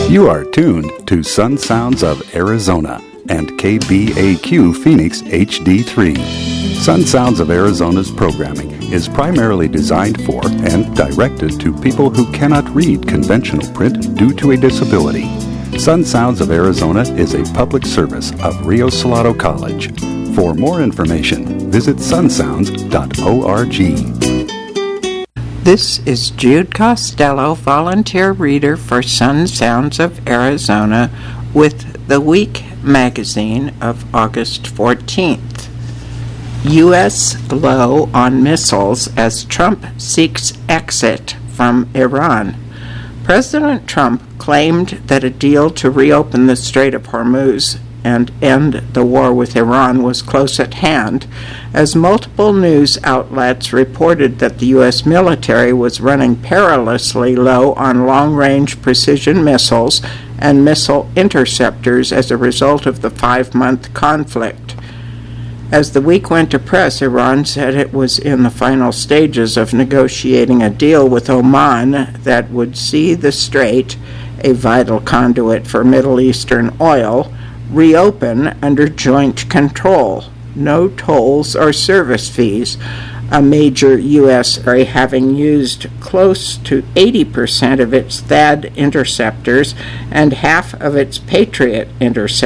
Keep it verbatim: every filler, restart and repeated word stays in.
You are tuned to Sun Sounds of Arizona and K B A Q Phoenix H D three. Sun Sounds of Arizona's programming is primarily designed for and directed to people who cannot read conventional print due to a disability. Sun Sounds of Arizona is a public service of Rio Salado College. For more information, visit sun sounds dot org. This is Jude Costello, volunteer reader for Sun Sounds of Arizona, with the Week magazine of August fourteenth. U S low on missiles as Trump seeks exit from Iran. President Trump claimed that a deal to reopen the Strait of Hormuz and end the war with Iran was close at hand, as multiple news outlets reported that the U S military was running perilously low on long-range precision missiles and missile interceptors as a result of the five-month conflict. As the week went to press, Iran said it was in the final stages of negotiating a deal with Oman that would see the strait, a vital conduit for Middle Eastern oil, reopen under joint control. No tolls or service fees. A major U S area having used close to eighty percent of its THAAD interceptors and half of its Patriot interceptors